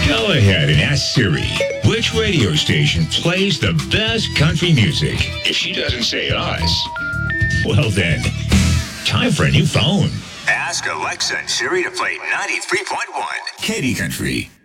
Go ahead and ask Siri which radio station plays the best country music. If she doesn't say us, well then, time for a new phone. Ask Alexa and Siri to play 93.1 Katy Country.